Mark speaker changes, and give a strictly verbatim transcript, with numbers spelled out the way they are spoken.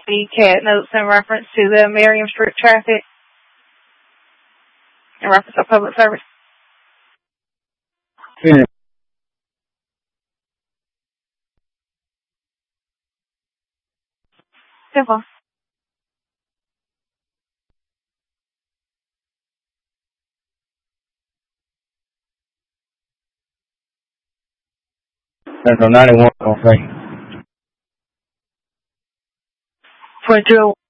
Speaker 1: the C A T notes in reference to the Merriam Street traffic, in reference to public service.
Speaker 2: Yeah.
Speaker 1: Simple.
Speaker 2: That's a ninety-one, I don't think.
Speaker 1: Point two.